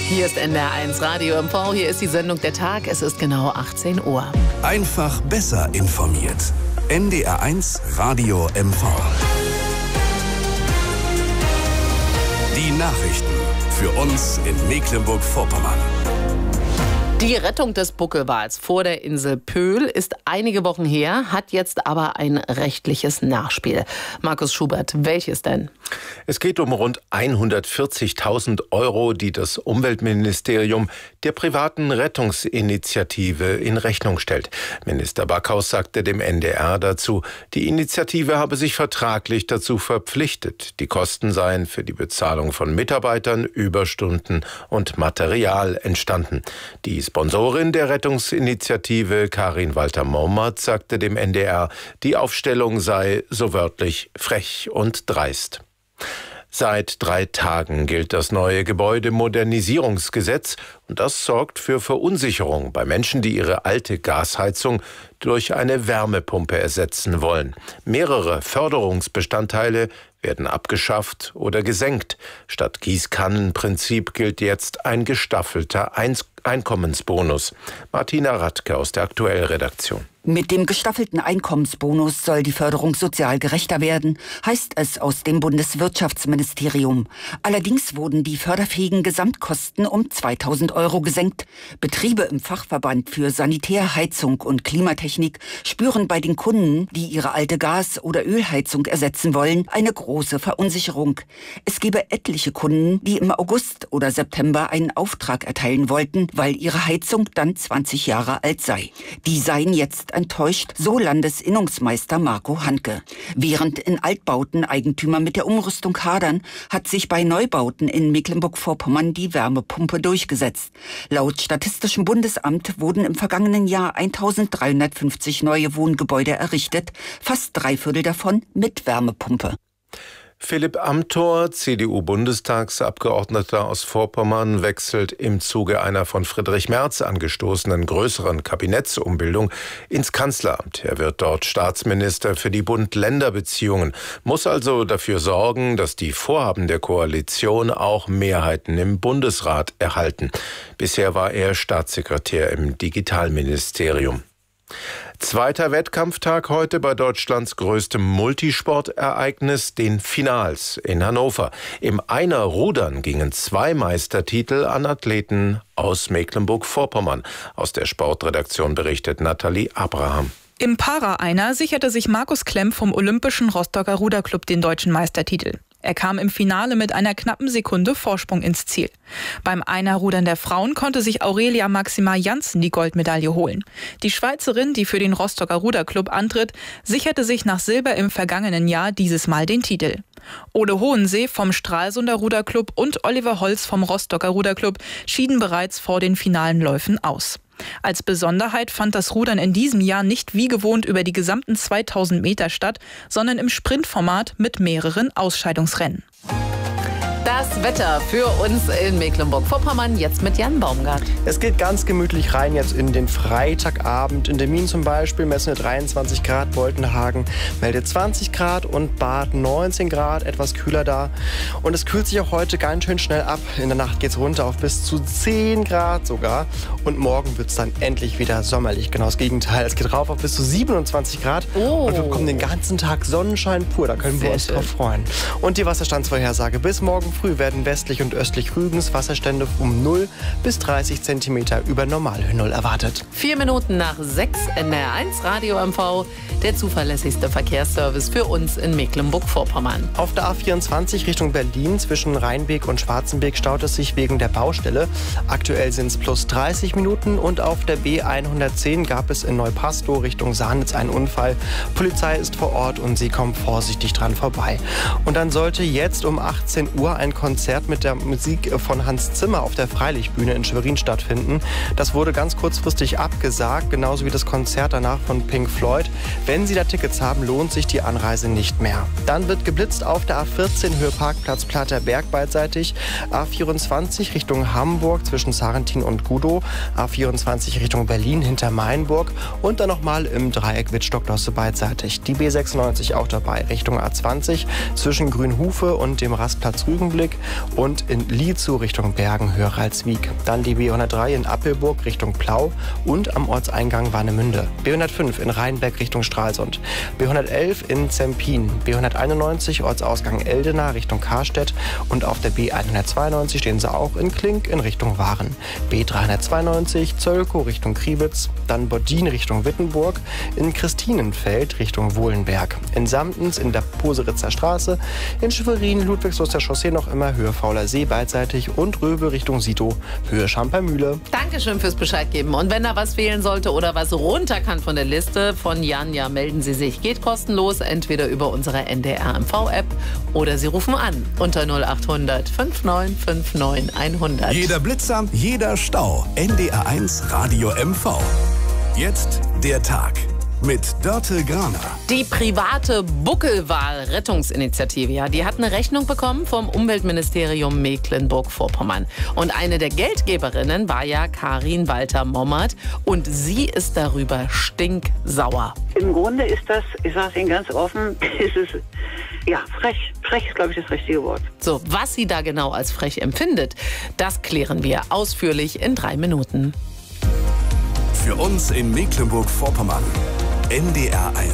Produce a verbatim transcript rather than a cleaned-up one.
Hier ist N D R eins Radio M V, hier ist die Sendung Der Tag, es ist genau achtzehn Uhr. Einfach besser informiert. N D R eins Radio M V. Die Nachrichten für uns in Mecklenburg-Vorpommern. Die Rettung des Buckelwals vor der Insel Pöhl ist einige Wochen her, hat jetzt aber ein rechtliches Nachspiel. Markus Schubert, welches denn? Es geht um rund hundertvierzigtausend Euro, die das Umweltministerium der privaten Rettungsinitiative in Rechnung stellt. Minister Backhaus sagte dem N D R dazu, die Initiative habe sich vertraglich dazu verpflichtet. Die Kosten seien für die Bezahlung von Mitarbeitern, Überstunden und Material entstanden. Die Sponsorin der Rettungsinitiative, Karin Walter-Maumert, sagte dem N D R, die Aufstellung sei so wörtlich frech und dreist. Seit drei Tagen gilt das neue Gebäudemodernisierungsgesetz und das sorgt für Verunsicherung bei Menschen, die ihre alte Gasheizung durch eine Wärmepumpe ersetzen wollen. Mehrere Förderungsbestandteile werden abgeschafft oder gesenkt. Statt Gießkannenprinzip gilt jetzt ein gestaffelter Einkommensbonus. Martina Radke aus der Aktuell-Redaktion. Mit dem gestaffelten Einkommensbonus soll die Förderung sozial gerechter werden, heißt es aus dem Bundeswirtschaftsministerium. Allerdings wurden die förderfähigen Gesamtkosten um zweitausend Euro gesenkt. Betriebe im Fachverband für Sanitär, Heizung und Klimatechnik spüren bei den Kunden, die ihre alte Gas- oder Ölheizung ersetzen wollen, eine große Verunsicherung. Es gebe etliche Kunden, die im August oder September einen Auftrag erteilen wollten, weil ihre Heizung dann zwanzig Jahre alt sei. Die seien jetzt enttäuscht, so Landesinnungsmeister Marco Hanke. Während in Altbauten Eigentümer mit der Umrüstung hadern, hat sich bei Neubauten in Mecklenburg-Vorpommern die Wärmepumpe durchgesetzt. Laut Statistischem Bundesamt wurden im vergangenen Jahr eintausenddreihundertfünfzig neue Wohngebäude errichtet, fast drei Viertel davon mit Wärmepumpe. Philipp Amthor, C D U-Bundestagsabgeordneter aus Vorpommern, wechselt im Zuge einer von Friedrich Merz angestoßenen größeren Kabinettsumbildung ins Kanzleramt. Er wird dort Staatsminister für die Bund-Länder-Beziehungen, muss also dafür sorgen, dass die Vorhaben der Koalition auch Mehrheiten im Bundesrat erhalten. Bisher war er Staatssekretär im Digitalministerium. Zweiter Wettkampftag heute bei Deutschlands größtem Multisportereignis, den Finals in Hannover. Im Einerrudern gingen zwei Meistertitel an Athleten aus Mecklenburg-Vorpommern. Aus der Sportredaktion berichtet Nathalie Abraham. Im Para-Einer sicherte sich Markus Klemm vom Olympischen Rostocker Ruderclub den deutschen Meistertitel. Er kam im Finale mit einer knappen Sekunde Vorsprung ins Ziel. Beim Einerrudern der Frauen konnte sich Aurelia Maxima Janssen die Goldmedaille holen. Die Schweizerin, die für den Rostocker Ruderclub antritt, sicherte sich nach Silber im vergangenen Jahr dieses Mal den Titel. Ole Hohensee vom Stralsunder Ruderclub und Oliver Holz vom Rostocker Ruderclub schieden bereits vor den finalen Läufen aus. Als Besonderheit fand das Rudern in diesem Jahr nicht wie gewohnt über die gesamten zweitausend Meter statt, sondern im Sprintformat mit mehreren Ausscheidungsrennen. Das Wetter für uns in Mecklenburg-Vorpommern, jetzt mit Jan Baumgart. Es geht ganz gemütlich rein jetzt in den Freitagabend. In Demmin zum Beispiel messen wir dreiundzwanzig Grad, Boltenhagen meldet zwanzig Grad und Bad neunzehn Grad, etwas kühler da. Und es kühlt sich auch heute ganz schön schnell ab. In der Nacht geht es runter auf bis zu zehn Grad sogar. Und morgen wird es dann endlich wieder sommerlich. Genau das Gegenteil. Es geht rauf auf bis zu siebenundzwanzig Grad. Oh. Und wir bekommen den ganzen Tag Sonnenschein pur. Da können Sehr wir uns schön. drauf freuen. Und die Wasserstandsvorhersage bis morgen früh werden westlich und östlich Rügens Wasserstände um null bis dreißig Zentimeter über Normalhöhe erwartet. Vier Minuten nach sechs, N D R eins Radio M V, der zuverlässigste Verkehrsservice für uns in Mecklenburg-Vorpommern. Auf der A vierundzwanzig Richtung Berlin zwischen Rheinbeek und Schwarzenbeek staut es sich wegen der Baustelle. Aktuell sind es plus dreißig Minuten und auf der B hundertzehn gab es in Neupastow Richtung Sahnitz einen Unfall. Polizei ist vor Ort und sie kommt vorsichtig dran vorbei. Und dann sollte jetzt um achtzehn Uhr ein Konzert mit der Musik von Hans Zimmer auf der Freilichtbühne in Schwerin stattfinden. Das wurde ganz kurzfristig abgesagt, genauso wie das Konzert danach von Pink Floyd. Wenn Sie da Tickets haben, lohnt sich die Anreise nicht mehr. Dann wird geblitzt auf der A vierzehn Höhe Parkplatz Platterberg beidseitig, A vierundzwanzig Richtung Hamburg zwischen Sarrentin und Gudow, A vierundzwanzig Richtung Berlin hinter Mainburg und dann nochmal im Dreieck Wittstock-Losse beidseitig. Die B sechsundneunzig auch dabei Richtung A zwanzig zwischen Grünhufe und dem Rastplatz Rügenblick. Hunsrück und in Liezow Richtung Bergen-Höralswijk. Dann die B hundertdrei in Appelburg Richtung Plau und am Ortseingang Warnemünde. B hundertfünf in Rheinberg Richtung Stralsund. B hundertelf in Zempin. B hunderteinundneunzig Ortsausgang Eldena Richtung Karstedt. Und auf der B hundertzweiundneunzig stehen sie auch in Klink in Richtung Waren. B dreihundertzweiundneunzig Zöllkow Richtung Kriebitz. Dann Boddin Richtung Wittenburg. In Christinenfeld Richtung Wohlenberg. In Samtens in der Poseritzer Straße. In Schwerin Ludwigslotzer Chaussee noch immer Höhe Fauler See beidseitig. Und Röbe Richtung Sito Höhe Schampermühle. Dankeschön fürs Bescheid geben. Und wenn da was fehlen sollte oder was runter kann von der Liste von Jan, ja, melden Sie sich. Geht kostenlos, entweder über unsere N D R M V-App oder Sie rufen an unter null acht hundert neunundfünfzig neunundfünfzig hundert. Jeder Blitzer, jeder Stau. N D R eins Radio M V. Jetzt der Tag mit Dörte Graner. Die private Buckelwal-Rettungsinitiative, ja, die hat eine Rechnung bekommen vom Umweltministerium Mecklenburg-Vorpommern. Und eine der Geldgeberinnen war ja Karin Walter-Mommert und sie ist darüber stinksauer. Im Grunde ist das, ich sage es Ihnen ganz offen, ist es, ja, frech. Frech ist, glaube ich, das richtige Wort. So, was sie da genau als frech empfindet, das klären wir ausführlich in drei Minuten. Für uns in Mecklenburg-Vorpommern. N D R eins.